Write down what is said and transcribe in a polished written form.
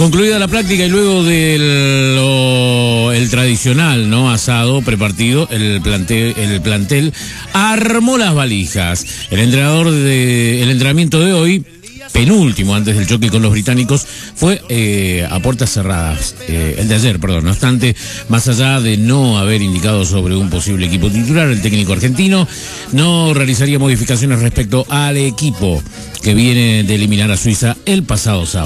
Concluida la práctica y luego el tradicional, ¿no?, asado prepartido, el plantel armó las valijas. El entrenamiento de hoy, penúltimo antes del choque con los británicos, fue a puertas cerradas. El de ayer, perdón. No obstante, más allá de no haber indicado sobre un posible equipo titular, el técnico argentino no realizaría modificaciones respecto al equipo que viene de eliminar a Suiza el pasado sábado.